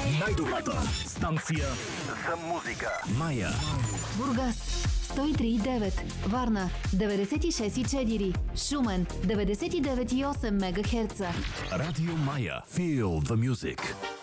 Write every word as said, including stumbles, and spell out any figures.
Най-добрата станция за музика. Мая. Бургас сто и три и девет, Варна деветдесет и шест и четири, Шумен деветдесет и девет и осем мегахерца. Радио Мая. Feel the music.